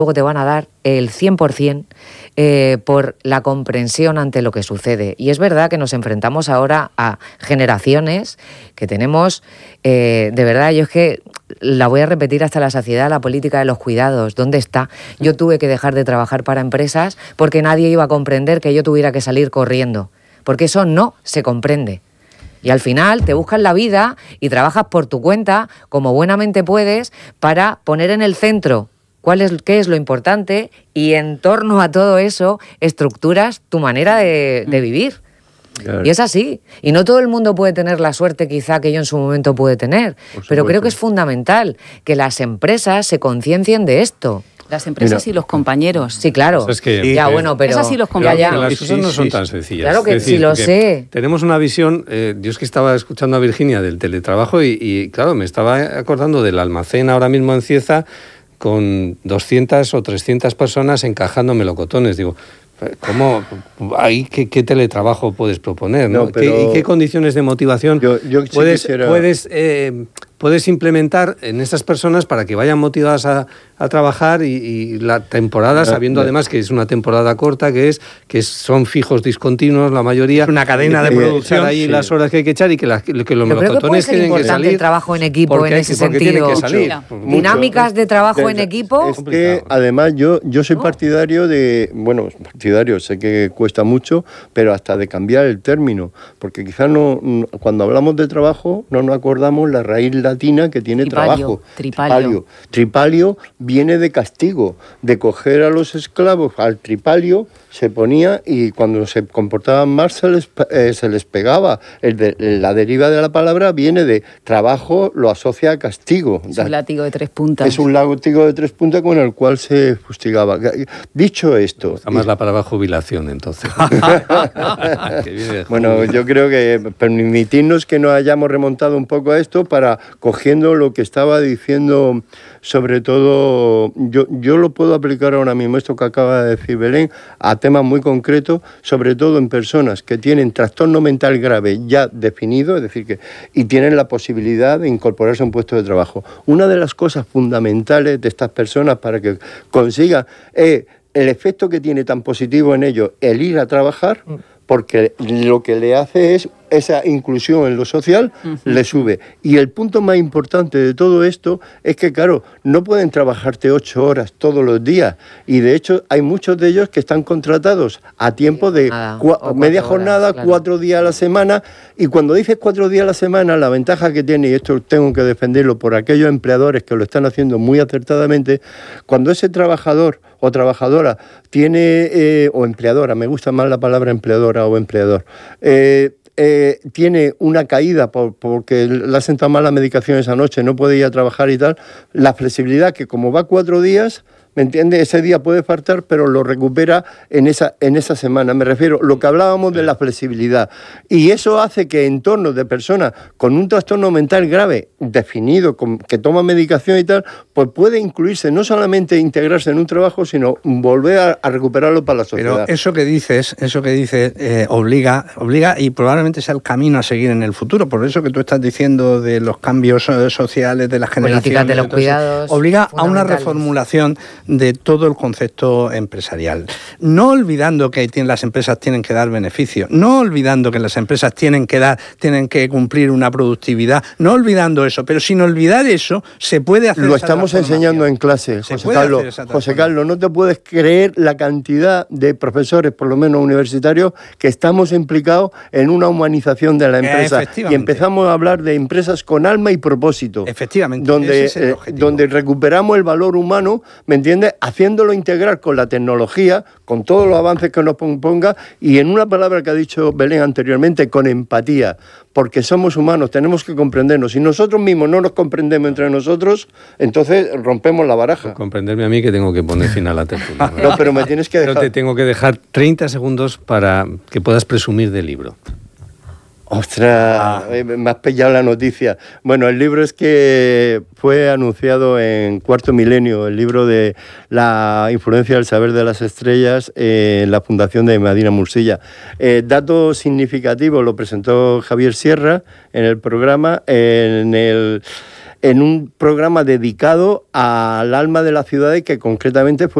luego te van a dar el 100% por la comprensión ante lo que sucede. Y es verdad que nos enfrentamos ahora a generaciones que tenemos, de verdad, yo es que la voy a repetir hasta la saciedad, la política de los cuidados. ¿Dónde está? Yo tuve que dejar de trabajar para empresas porque nadie iba a comprender que yo tuviera que salir corriendo, porque eso no se comprende. Y al final te buscas la vida y trabajas por tu cuenta, como buenamente puedes, para poner en el centro qué es lo importante y en torno a todo eso estructuras tu manera de vivir. Claro. Y es así. Y no todo el mundo puede tener la suerte quizá que yo en su momento pude tener, pero creo que es fundamental que las empresas se conciencien de esto. Las empresas y los compañeros. Sí, claro. Es que, ya, bueno, pero... Esas y los compañeros. Las cosas no son tan sencillas. Claro que sí lo sé. Tenemos una visión... yo es que estaba escuchando a Virginia del teletrabajo y claro, me estaba acordando del almacén ahora mismo en Cieza con 200 o 300 personas encajando melocotones. Digo, ¿cómo? ¿Qué teletrabajo puedes proponer? ¿No? ¿Y qué condiciones de motivación puedes implementar en estas personas para que vayan motivadas a trabajar y la temporada, sabiendo además que es una temporada corta, que son fijos discontinuos la mayoría? Es una cadena de producción. Ahí las horas que hay que echar y que los melocotones tienen que salir. El trabajo en equipo en ese sentido. Tienen que salir. Dinámicas de trabajo en equipo. Es que además yo soy partidario de... Bueno, partidario, sé que cuesta mucho, pero hasta de cambiar el término. Porque quizás cuando hablamos de trabajo no nos acordamos la raíz latina que tiene trabajo. Tripalio viene de castigo, de coger a los esclavos al tripalio, se ponía y cuando se comportaban mal se les pegaba. La deriva de la palabra viene de trabajo, lo asocia a castigo. Es un látigo de 3 puntas. Es un látigo de 3 puntas con el cual se fustigaba. Dicho esto... Está más la palabra jubilación, entonces. Bueno, yo creo que permitirnos que nos hayamos remontado un poco a esto para, cogiendo lo que estaba diciendo, sobre todo, yo lo puedo aplicar ahora mismo, esto que acaba de decir Belén, a temas muy concretos, sobre todo en personas que tienen trastorno mental grave ya definido, es decir, y tienen la posibilidad de incorporarse a un puesto de trabajo. Una de las cosas fundamentales de estas personas para que consigan el efecto que tiene tan positivo en ellos el ir a trabajar, porque lo que le hace es esa inclusión en lo social, le sube. Y el punto más importante de todo esto es que, claro, no pueden trabajarte 8 horas todos los días. Y de hecho hay muchos de ellos que están contratados a tiempo de media jornada, claro. 4 días a la semana. Y cuando dices 4 días a la semana, la ventaja que tiene, y esto tengo que defenderlo por aquellos empleadores que lo están haciendo muy acertadamente, cuando ese trabajador o trabajadora tiene, o empleadora, me gusta más la palabra empleadora o empleador, tiene una caída porque le ha sentado mal la medicación esa noche, no puede ir a trabajar y tal, la flexibilidad que como va 4 días, ¿me entiendes? Ese día puede faltar, pero lo recupera en esa semana. Me refiero a lo que hablábamos de la flexibilidad. Y eso hace que en torno de personas con un trastorno mental grave, definido, que toma medicación y tal, pues puede incluirse, no solamente integrarse en un trabajo, sino volver a recuperarlo para la sociedad. Pero eso que dices obliga y probablemente sea el camino a seguir en el futuro. Por eso que tú estás diciendo de los cambios sociales, de las generaciones... Políticas de los cuidados... Obliga a una reformulación de todo el concepto empresarial. No olvidando que las empresas tienen que dar beneficios, no olvidando que las empresas tienen que cumplir una productividad, no olvidando eso, pero sin olvidar eso, se puede hacer. Lo estamos enseñando en clase, José Carlos, no te puedes creer la cantidad de profesores, por lo menos universitarios, que estamos implicados en una humanización de la empresa. Y empezamos a hablar de empresas con alma y propósito. Efectivamente. Donde recuperamos el valor humano, ¿me entiendes? Haciéndolo integrar con la tecnología, con todos los avances que nos ponga, y en una palabra que ha dicho Belén anteriormente, con empatía, porque somos humanos, tenemos que comprendernos. Si nosotros mismos no nos comprendemos entre nosotros, entonces rompemos la baraja. Por comprenderme a mí que tengo que poner fin a la tertulia. No, pero me tienes que dejar... Pero te tengo que dejar 30 segundos para que puedas presumir del libro. ¡Ostras! Me has pillado la noticia. Bueno, el libro es que fue anunciado en Cuarto Milenio, el libro de la influencia del saber de las estrellas en la Fundación de Medina Mursilla. Dato significativo, lo presentó Javier Sierra en el programa, en en un programa dedicado al alma de la ciudad y que concretamente fue